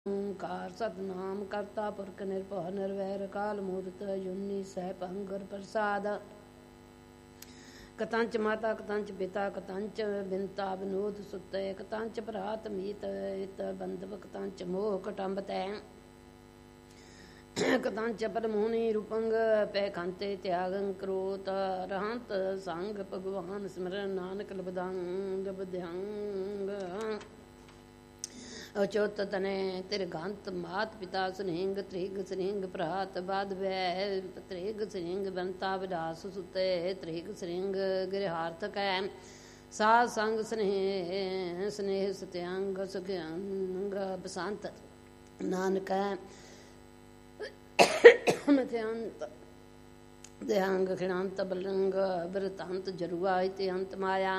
ਓਂਕਾਰ ਸਤਿਨਾਮ ਕਰਤਾ ਪੁਰਖ ਨਿਰਭਉ ਨਿਰਵੈਰ ਅਕਾਲ ਮੂਰਤ ਅਜੂਨੀ ਸੈਭੰ ਗੁਰ ਪ੍ਰਸਾਦ। ਕਤੰਚ ਮਾਤਾ ਕਤੰਚ ਪਿਤਾ ਕਤੰਚ ਬਿਨਤਾ ਬਿਨੋਦ ਸੁਤੇ ਕਤੰਚ ਭਰਾਤ ਮੀਤ ਹਿਤ ਬੰਧਵ ਕਤੰਚ ਮੋਹ ਕਟੰਬਤੈ ਕਤੰਚ ਪਰਮੋਨੀ ਰੂਪੰਗ ਪੈਖੰਤੇ ਤਿਆਗੰ ਕਰੋਤ ਰਹੰਤ ਸੰਗ ਭਗਵਾਨ ਸਿਮਰਨ ਨਾਨਕ ਲਬਦੰਗ ਬਧਿਅੰਗ ਅਚੋਤ ਤਨੇ ਤਿਰਗੰਤ ਮਾਤ ਪਿਤਾ ਸੁਨਿੰਗ ਤ੍ਰਿਗ ਸ੍ਰਿੰਗ ਭਰਾਤ ਬਾਦ ਵੈ ਤ੍ਰਿਗ ਸ੍ਰਿੰਗ ਬੰਤਾ ਵਿਦਾਸ ਸੁਤੇ ਤ੍ਰਿਗ ਸ੍ਰਿੰਗ ਗਿਰਹਾਰਥ ਕੈ ਸਾਧ ਸੰਗ ਸਨੇਹ ਸਨੇਹ ਸਤਿਅੰਗ ਸੁਖਿਅੰਗ ਬਸੰਤ ਨਾਨਕ ਮਥਿਅੰਤ ਦਿਆੰਗ ਖਿਣੰਤ ਬਲੰਗ ਬਰਤੰਤ ਜਰੂਆ ਇਤਿਅੰਤ ਮਾਇਆ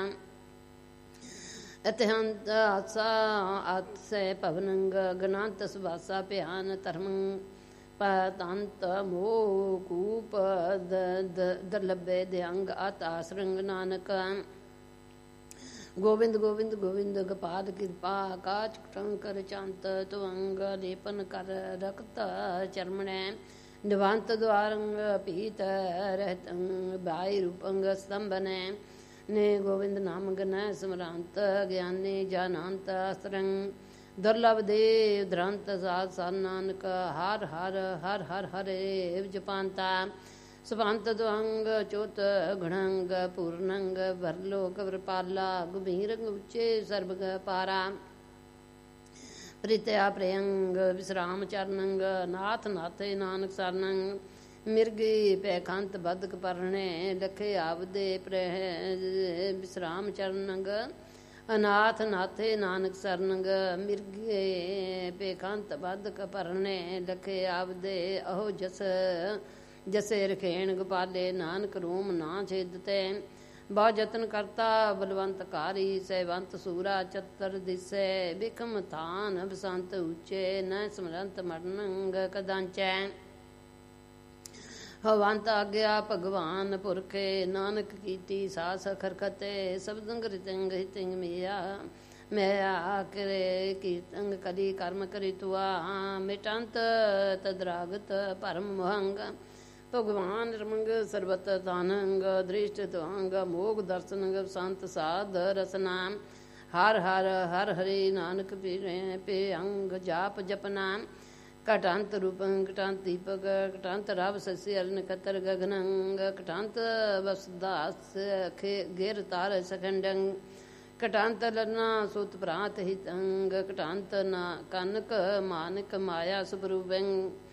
ਅਤਿਹੰਤ ਆਸਾ ਆਤਸੇ ਭਵਨੰਗ ਗਣੰਤ ਸੁਭਾਸਾ ਭਿਆਨ ਧਰਮ ਪਤੰਤ ਮੋਹ ਕੂਪ ਦਰਲਭੇ ਦਿਅੰਗ ਅਤ ਆਸਰੰਗ ਨਾਨਕ ਗੋਬਿੰਦ ਗੋਬਿੰਦ ਗੋਬਿੰਦ ਗਪਾਦ ਕਿਰਪਾ ਕਾਚ ਟੰਕਰ ਚੰਤ ਤੁਅੰਗ ਲੇਪਨ ਕਰ ਰਕਤ ਚਰਮਣੈ ਨਿਵੰਤ ਦੁਆਰੰਗ ਪੀਤ ਰਹਿਤੰ ਬਾਈ ਰੂਪੰਗ ਸਤੰਭਨੈ ਨੇ ਗੋਬਿੰਦ ਨਾਮ ਗਨੈ ਸਮਰੰਤ ਗਿਆਨੀ ਜਾਨੰਤ ਅਸਰੰ ਦੁਰਲਭ ਦੇਵ ਧਰੰਤ ਸਾਧ ਸਨ ਨਾਨਕ ਹਰ ਹਰ ਹਰ ਹਰ ਹਰੇ ਜਪੰਤਾ ਸੁਭੰਤ ਦੁਅੰਗ ਚੋਤ ਗੁਣੰਗ ਪੂਰਨੰਗ ਵਰਲੋਕ ਵਰਪਾਲਾ ਗੁਭੀਰੰਗ ਉੱਚੇ ਸਰਬਗ ਪਾਰਾ ਪ੍ਰੀਤਿਆ ਪ੍ਰਯੰਗ ਵਿਸਰਾਮ ਚਰਨੰਗ ਨਾਥ ਨਾਥੇ ਨਾਨਕ ਸਰਨੰ ਮਿਰਗੀ ਪੈਖੰਤ ਬਦਕ ਪਰਣੇ ਲਖੇ ਆਵਦੇ ਪ੍ਰਹਿ ਵਿਸਰਾਮ ਚਰਨੰਗ ਅਨਾਥ ਨਾਥੇ ਨਾਨਕ ਸਰਨੰਗ ਮਿਰਗੇ ਪੈਖੰਤ ਬਦਕ ਪਰਣੇ ਲਖੇ ਆਵਦੇ ਅਹੋ ਜਸ ਜਸੇ ਰਖੇਣ ਗੋਪਾਲੇ ਨਾਨਕ ਰੂਮ ਨਾ ਛੇਦਤੇ ਬਹੁ ਜਤਨ ਕਰਤਾ ਬਲਵੰਤ ਕਾਰੀ ਸੈਵੰਤ ਸੂਰਾ ਚਤਰ ਦਿਸੈ ਬਿਕਮ ਥਾਨ ਬਸੰਤ ਉੱਚੇ ਨ ਸਮਰੰਤ ਮਰਨੰਗ ਕਦਾਂਚੈ ਹਵੰਤ ਆਗਿਆ ਭਗਵਾਨ ਪੁਰਖੇ ਨਾਨਕ ਕੀਤੀ ਸਾਸ ਖਰਖਤੇ ਸਬਦੰਗ ਰਿਤੰਗ ਹਿਤੰਗ ਮਿਆ ਮੈਂ ਕਰੇ ਕੀਰਤੰਗ ਕਦੀ ਕਰਮ ਕਰੀ ਤੁਆ ਮਿਟੰਤ ਤਦਰਾਗਤ ਪਰਮ ਮਹੰਗ ਭਗਵਾਨ ਰਮੰਗ ਸਰਬਤ ਤਾਨੰਗ ਦ੍ਰਿਸ਼ਟ ਤੁਅੰਗ ਮੋਗ ਦਰਸ਼ਨੰਗ ਸੰਤ ਸਾਧ ਰਸਨਾਮ ਹਰ ਹਰ ਹਰ ਹਰੀ ਨਾਨਕ ਪੀਰੇ ਪੇ ਅੰਗ ਜਾਪ ਜਪਨਾ ਘਟੰਤ ਰੂਪੰ ਘਟੰਤ ਦੀਪਕ ਘਟੰਤ ਰਵ ਸਸੀ ਅਰਨ ਕਤਰ ਗਗਨੰਗ ਘਟੰਤ ਵਸਦਾਸ ਗਿਰ ਤਾਰ ਸਖੰਡੰ ਘਟੰਤ ਲਰਨਾ ਸੁਤ ਪ੍ਰਾਤ ਹਿਤੰਗ ਘਟੰਤ ਨਾ ਕਨਕ ਮਾਨਕ ਮਾਇਆ ਸੁਪਰੂਪੰ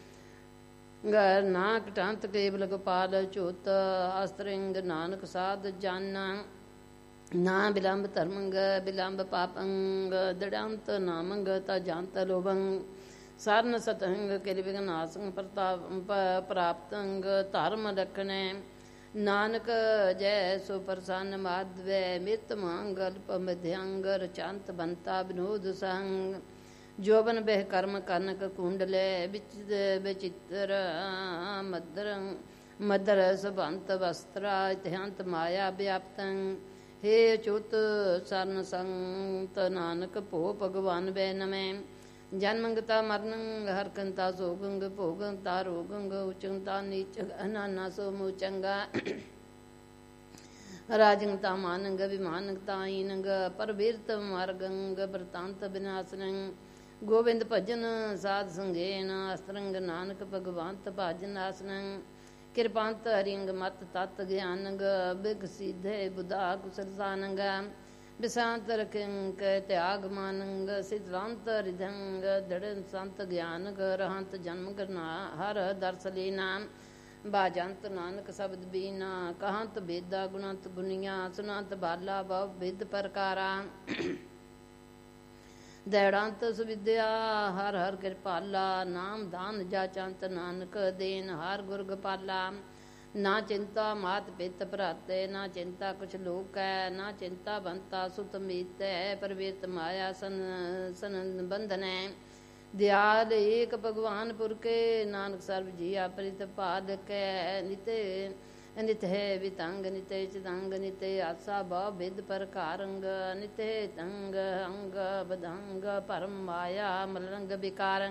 ਨਾ ਘਟੰਤ ਕੇਵਲ ਗੋਪਾਲ ਚੋਤ ਅਸਤਰਿੰਗ ਨਾਨਕ ਸਾਧ ਜਾਨਾ ਨਾ ਬਿਲੰਬ ਧਰਮੰਗ ਬਿਲੰਬ ਪਾਪੰਗ ਦੜੰਤ ਨਾਮੰਗ ਤਾ ਜੰਤ ਲੋਭੰ ਸਰਨ ਸਤੰਗ ਕਿਲ ਵਿਗਨਾਸੰ ਪ੍ਰਾਪਤੰਗ ਧਰਮ ਰਖਣੈ ਨਾਨਕ ਜੈ ਸੋ ਪ੍ਰਸੰਨ ਮਾਧਵੈ ਮਿਤ ਮੰਗਲ ਮਧਿਅੰਗ ਰਚੰਤ ਬੰਤਾ ਵਿਨੋਦ ਸੰਗ ਜੋਬਨ ਬਹਿ ਕਰਮ ਕਨਕ ਕੁੰਡਲੇ ਵਿੱਚ ਵਿਚਿਤਰ ਮਦਰ ਸਭੰਤ ਵਸਤਰਾ ਇਤਿਹੰਤ ਮਾਇਆ ਵਿਆਪਤੰ ਹੇ ਅਚੁੱਤ ਸਰਨ ਸੰਤ ਨਾਨਕ ਭੋ ਭਗਵਾਨ ਬੈ ਨਮੈ ਜਨਮੰਗਤਾ ਮਰਨੰ ਹਰਕੰਤਾ ਸੋਗੰਗ ਭੋਗੰਤਾ ਰੋਗੰਗ ਉਚੰਤਾ ਨੀਚ ਅਨਾਨਾ ਸੋ ਮੂਚੰਗਾ ਰਾਜੰਗਤਾ ਮਾਨੰਗ ਵਿਮਾਨੰਗਤਾ ਈਨੰਗ ਪਰਵੀਰਤ ਮਾਰਗੰਗ ਬਰਤਾਂਤ ਬਿਨਾਸਨੰ ਗੋਬਿੰਦ ਭਜਨ ਸਾਧ ਸੰਗੇਨ ਅਸਤਰੰਗ ਨਾਨਕ ਭਗਵੰਤ ਭਜਨ ਆਸਨੰ ਕਿਰਪਾਂਤ ਹਰਿੰਗ ਮਤ ਤਤ ਗਿਆਨੰਗ ਬਿਗ ਸਿਧੇ ਬੁਧਾ ਕੁਸਲ ਸਾਨੰਗ ਬਿਸਾਂਤ ਰਖੰਕ ਤਿਆਗ ਮਾਨੰਗ ਸਿਧਵੰਤ ਰਿਧੰਗ ਦੜਨ ਸੰਤ ਗਿਆਨ ਗਰਹੰਤ ਜਨਮ ਕਰਨਾ ਹਰ ਦਰਸ ਲੀਨਾ ਬਾਜੰਤ ਨਾਨਕ ਸ਼ਬਦ ਬੀਨਾ ਕਹੰਤ ਬੇਦਾ ਗੁਣੰਤ ਗੁਨੀਆਂ ਸੁਨੰਤ ਬਾਲਾ ਬਵ ਵਿਦ ਪ੍ਰਕਾਰਾ ਦੜੰਤ ਸੁਵਿਦਿਆ ਹਰ ਹਰ ਕਿਰਪਾਲਾ ਨਾਮ ਦਾਨ ਜਾਚੰਤ ਨਾਨਕ ਦੇਨ ਹਰ ਗੁਰ ਗੋਪਾਲਾ ਨਾ ਚਿੰਤਾ ਮਾਤ ਪਿਤ ਭਰਾਤੇ ਨਾ ਚਿੰਤਾ ਕੁਛ ਲੋਕੈ ਨਾ ਚਿੰਤਾ ਬੰਤਾ ਸੁਤ ਮੀਤੈ ਪਰਵੇਤ ਮਾਇਆ ਸਨ ਬੰਧਨੈ ਦਿਆਲ ਏਕ ਭਗਵਾਨ ਪੁਰਖੇ ਨਾਨਕ ਸਰਬ ਜੀ ਆਪਰਿਤ ਪਾਦਕੈ ਨਿਤੇ ਨਿਤ ਹੈ ਵਿਤੰਗ ਨਿਤੇ ਚਿਤੰਗ ਨਿਤੇ ਆਸਾ ਭਵ ਵਿਦ ਪ੍ਰਕਾਰੰਗ ਨਿਤੇ ਤੰਗ ਅੰਗ ਬਦੰਗ ਪਰਮ ਮਾਇਆ ਮਲਰੰਗ ਵਿਕਾਰੰ